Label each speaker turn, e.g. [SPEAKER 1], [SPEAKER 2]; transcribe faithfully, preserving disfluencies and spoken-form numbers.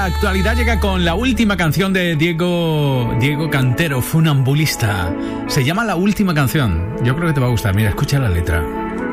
[SPEAKER 1] la actualidad llega con la última canción de Diego, Diego Cantero, Funambulista. Se llama La Última Canción. Yo creo que te va a gustar. Mira, escucha la letra.